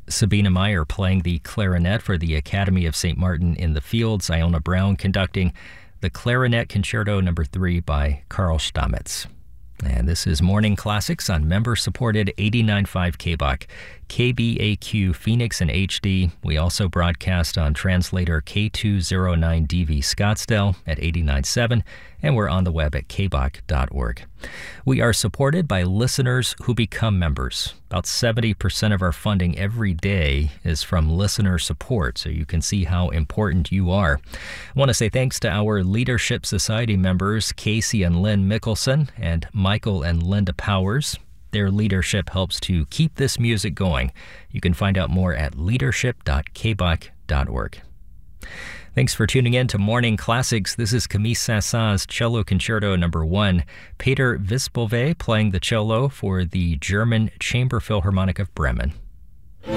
Sabina Meyer playing the clarinet for the Academy of St. Martin in the Fields. Iona Brown conducting the Clarinet Concerto No. 3 by Karl Stamitz. And this is Morning Classics on member-supported 89.5 KBAQ, KBAQ Phoenix and HD. We also broadcast on translator K209DV Scottsdale at 89.7, and we're on the web at kbaq.org. We are supported by listeners who become members. About 70% of our funding every day is from listener support, so you can see how important you are. I want to say thanks to our Leadership Society members, Casey and Lynn Mickelson and Michael and Linda Powers. Their leadership helps to keep this music going. You can find out more at leadership.kbaq.org. Thanks for tuning in to Morning Classics. This is Camille Saint-Saëns' Cello Concerto No. 1. Peter Wispelwey playing the cello for the German Chamber Philharmonic of Bremen.